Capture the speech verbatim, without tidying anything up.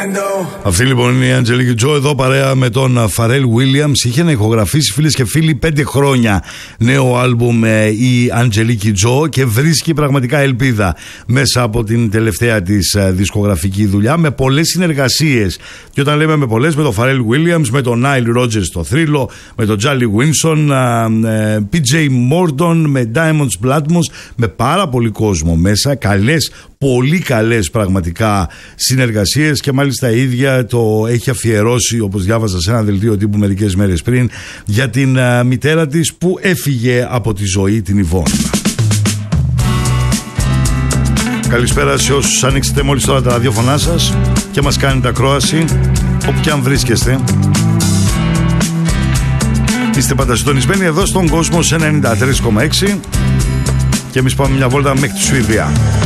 Αυτή λοιπόν είναι η Αντζελίκη Τζο, εδώ παρέα με τον Φαρέλ Βίλιαμς. Είχε να ηχογραφήσει, φίλες και φίλοι, πέντε χρόνια νέο άλμπουμ η Αντζελίκη Τζο και βρίσκει πραγματικά ελπίδα μέσα από την τελευταία της δισκογραφική δουλειά, με πολλές συνεργασίες. Και όταν λέμε με πολλές, με τον Φαρέλ Βίλιαμς, με τον Νάιλ Ρότζερς στο θρύλο, με τον Τζάλι Βίνσον, πι τζέι Morton, με Diamonds Platmos, με πάρα πολύ κόσμο μέσα, καλές, πολύ καλές πραγματικά συνεργασίες, και μάλιστα η ίδια το έχει αφιερώσει, όπως διάβαζα σε ένα δελτίο τύπου μερικές μέρες πριν, για την α, μητέρα της που έφυγε από τη ζωή, την Ιβόν. Καλησπέρα σε όσους ανοίξετε μόλις τώρα τα ραδιόφωνά σας και μας κάνετε ακρόαση, όπου και αν βρίσκεστε. Είστε πάντα συντονισμένοι εδώ στον κόσμο σε ενενήντα τρία κόμμα έξι και εμείς πάμε μια βόλτα μέχρι τη Σουηδία.